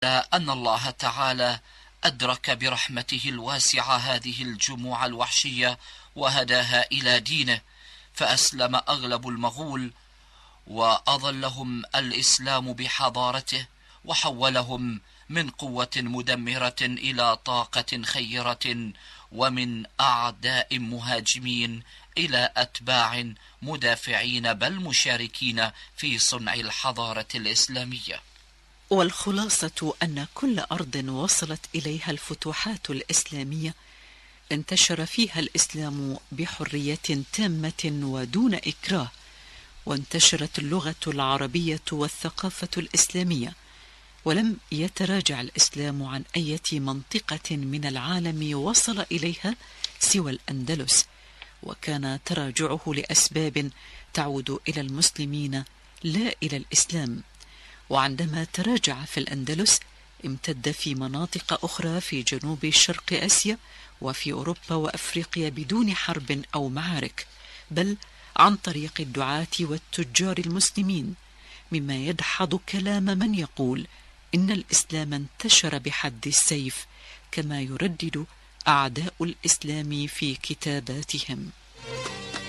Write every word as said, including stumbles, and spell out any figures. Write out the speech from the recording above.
أن الله تعالى أدرك برحمته الواسعة هذه الجموع الوحشية وهداها إلى دينه، فأسلم أغلب المغول، وأظلهم الإسلام بحضارته، وحولهم من قوة مدمرة إلى طاقة خيرة، ومن أعداء مهاجمين إلى أتباع مدافعين بل مشاركين في صنع الحضارة الإسلامية. والخلاصة أن كل أرض وصلت إليها الفتوحات الإسلامية انتشر فيها الإسلام بحرية تامة ودون إكراه، وانتشرت اللغة العربية والثقافة الإسلامية، ولم يتراجع الإسلام عن أي منطقة من العالم وصل إليها سوى الأندلس، وكان تراجعه لأسباب تعود إلى المسلمين لا إلى الإسلام. وعندما تراجع في الأندلس امتد في مناطق أخرى في جنوب شرق آسيا وفي أوروبا وأفريقيا بدون حرب أو معارك، بل عن طريق الدعاة والتجار المسلمين، مما يدحض كلام من يقول إن الإسلام انتشر بحد السيف، كما يردد أعداء الإسلام في كتاباتهم.